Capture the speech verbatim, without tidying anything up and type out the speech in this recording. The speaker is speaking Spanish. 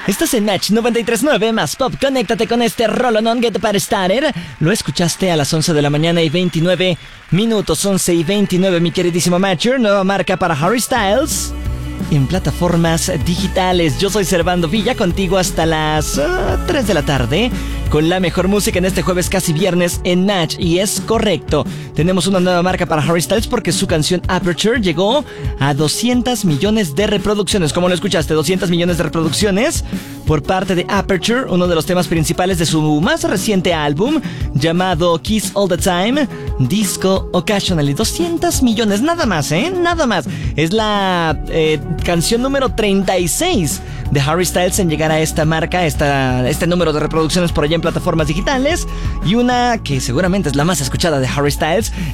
Estás en Match noventa y tres punto nueve más Pop. Conéctate con este rolonón Get the Party Started. Lo escuchaste a las once de la mañana y veintinueve minutos. once y veintinueve, mi queridísimo Matcher. Nueva marca para Harry Styles en plataformas digitales. Yo soy Servando Villa, contigo hasta las uh, tres de la tarde, con la mejor música en este jueves casi viernes en Match. Y es correcto, tenemos una nueva marca para Harry Styles porque su canción Aperture llegó a doscientos millones de reproducciones. Como lo escuchaste, doscientos millones de reproducciones por parte de Aperture, uno de los temas principales de su más reciente álbum llamado Kiss All the Time, Disco Occasionally. doscientos millones, nada más, ¿eh? Nada más. Es la eh, canción número treinta y seis de Harry Styles en llegar a esta marca, esta, este número de reproducciones por allá en plataformas digitales. Y una que seguramente es la más escuchada de Harry Styles